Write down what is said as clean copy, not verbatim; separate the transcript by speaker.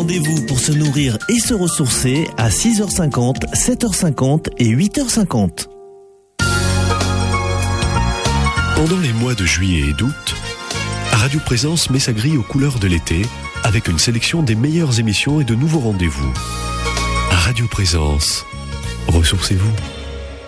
Speaker 1: Rendez-vous pour se nourrir et se ressourcer à 6h50, 7h50 et 8h50.
Speaker 2: Pendant les mois de juillet et d'août, Radio Présence met sa grille aux couleurs de l'été avec une sélection des meilleures émissions et de nouveaux rendez-vous. Radio Présence, ressourcez-vous.